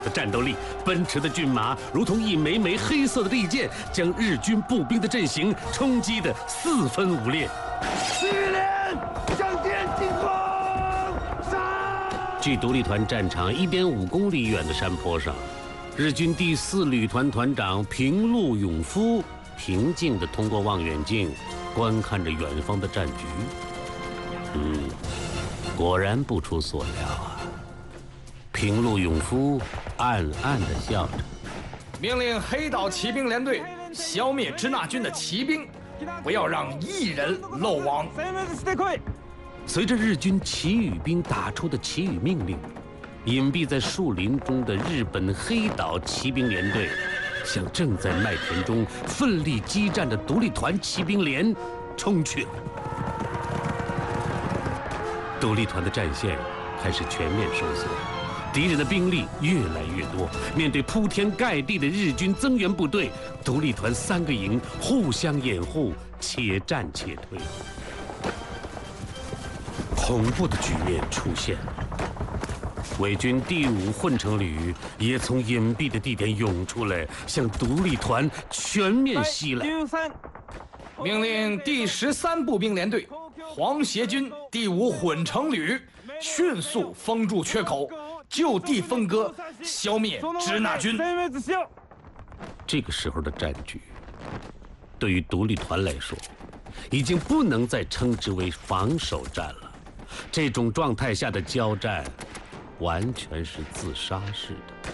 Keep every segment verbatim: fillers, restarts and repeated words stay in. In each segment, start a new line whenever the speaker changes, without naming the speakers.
战斗力，奔驰的骏马如同一枚枚黑色的利剑，将日军步兵的阵型冲击得四分五裂。
第一连向前进攻！杀！
距独立团战场一点五公里远的山坡上，日军第四旅团团长平路勇夫平静地通过望远镜观看着远方的战局。嗯，果然不出所料啊。平路勇夫暗暗地笑着，
命令黑岛骑兵连队消灭支那军的骑兵，不要让一人漏网。
随着日军祈雨兵打出的祈雨命令，隐蔽在树林中的日本黑岛骑兵连队向正在麦田中奋力激战的独立团骑兵连冲去了。独立团的战线开始全面收缩，敌人的兵力越来越多。面对铺天盖地的日军增援部队，独立团三个营互相掩护，且战且退。恐怖的局面出现了，伪军第五混成旅也从隐蔽的地点涌出来，向独立团全面袭来。
命令第十三步兵连队皇协军第五混成旅迅速封住缺口，就地分割，消灭支那军。
这个时候的战局，对于独立团来说，已经不能再称之为防守战了。这种状态下的交战，完全是自杀式的。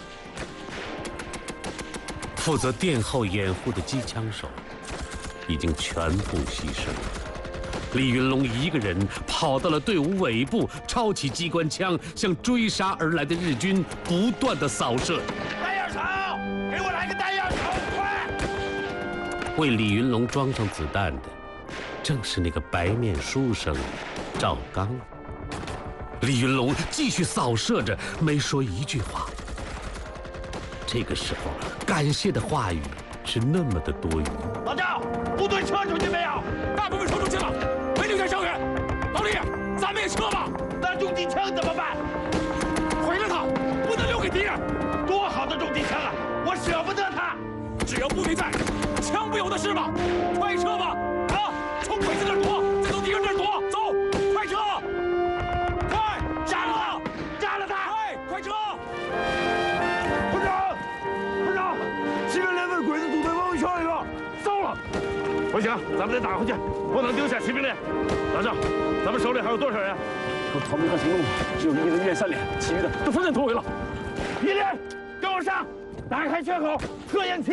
负责殿后掩护的机枪手已经全部牺牲了。李云龙一个人跑到了队伍尾部，抄起机关枪，向追杀而来的日军不断的扫射。
弹药厂，给我来个弹药厂，快！
为李云龙装上子弹的，正是那个白面书生赵刚。李云龙继续扫射着，没说一句话。这个时候，感谢的话语是那么的多余。
老赵，部队撤出去没有？
大部分撤出去了，没留下伤员。老李，咱们也撤吧。
那重机枪怎么办？
毁了它，不能留给敌人。
多好的重机枪啊，我舍不得它。
只要部队在，枪不有的是嘛。快撤吧！啊，从鬼子那儿躲，再从敌人那儿躲，走，快撤！快，
炸了，炸了它！
快，快撤！
团长，团长，骑兵连被鬼子堵在望远圈里了，糟了！不行，咱们得打回去，不能丢下骑兵连。老赵，咱们手里还有多少人？
我逃命和行动只有一个岳三连，其余的都分散突围了。
一连，跟我上，打开缺口，测验。